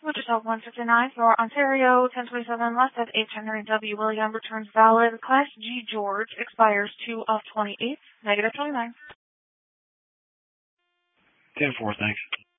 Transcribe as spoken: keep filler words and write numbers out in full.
With yourself one fifty-nine for Ontario, ten twenty-seven left at H. Henry W. William returns valid. Class G George expires two of twenty-eight, negative twenty-nine. ten four, thanks.